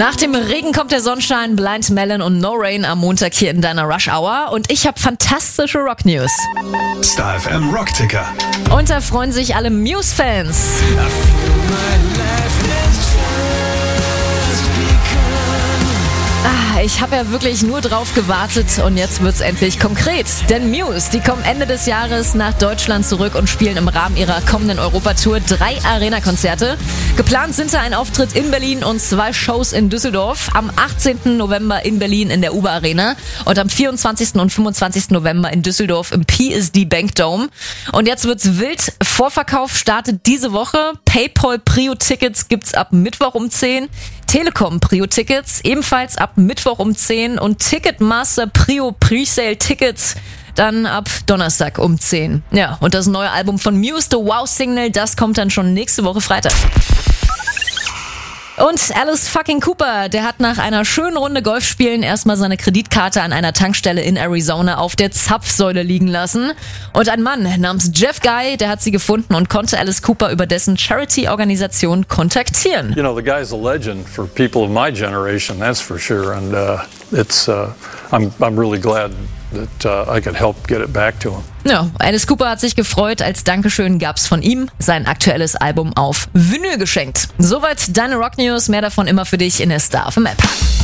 Nach dem Regen kommt der Sonnenschein, Blind Melon und No Rain am Montag hier in deiner Rush Hour. Und ich habe fantastische Rock-News. Star FM Rockticker. Und da freuen sich alle Muse-Fans. Ich habe ja wirklich nur drauf gewartet und jetzt wird's endlich konkret. Denn Muse, die kommen Ende des Jahres nach Deutschland zurück und spielen im Rahmen ihrer kommenden Europatour 3 Arena-Konzerte. Geplant sind da ein Auftritt in Berlin und 2 Shows in Düsseldorf. Am 18. November in Berlin in der Uber Arena und am 24. und 25. November in Düsseldorf im PSD Bank Dome. Und jetzt wird's wild. Vorverkauf startet diese Woche. PayPal Prio-Tickets gibt's ab Mittwoch um 10. Telekom Prio-Tickets ebenfalls ab Mittwoch um 10 und Ticketmaster Prio Presale Tickets dann ab Donnerstag um 10. Ja, und das neue Album von Muse, The Wow Signal, das kommt dann schon nächste Woche Freitag. Und Alice fucking Cooper, der hat nach einer schönen Runde Golf spielen erstmal seine Kreditkarte an einer Tankstelle in Arizona auf der Zapfsäule liegen lassen. Und ein Mann namens Jeff Guy, der hat sie gefunden und konnte Alice Cooper über dessen Charity-Organisation kontaktieren. You know, the guy's a legend for people of my generation, that's for sure. And I'm really glad that I could help get it back to him. Ja, Alice Cooper hat sich gefreut. Als Dankeschön gab's von ihm sein aktuelles Album auf Vinyl geschenkt. Soweit deine Rock News. Mehr davon immer für dich in der Star FM App.